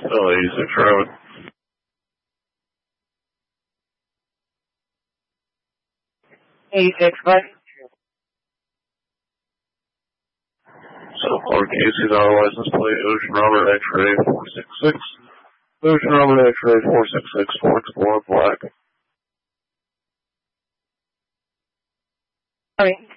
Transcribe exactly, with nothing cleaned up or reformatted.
L eighty-six Rabbit. eighty-six, what? South Florida Casey's auto license plate, Ocean Robert X-ray four six six. Ocean Robert X-ray four six six, four Explorer Black. Sorry.